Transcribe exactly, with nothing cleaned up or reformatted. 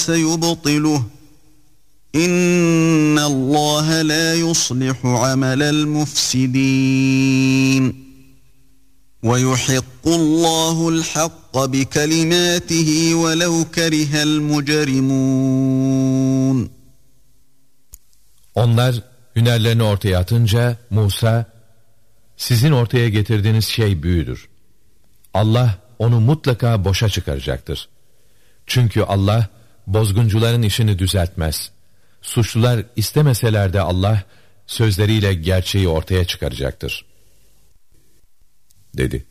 سيبطله إن الله لا يصلح عمل المفسدين ويحق الله الحق بكلماته ولو كره المجرمون. Onlar hünerlerini ortaya atınca Musa, sizin ortaya getirdiğiniz şey büyüdür. Allah onu mutlaka boşa çıkaracaktır. Çünkü Allah bozguncuların işini düzeltmez. Suçlular istemeseler de Allah sözleriyle gerçeği ortaya çıkaracaktır, dedi.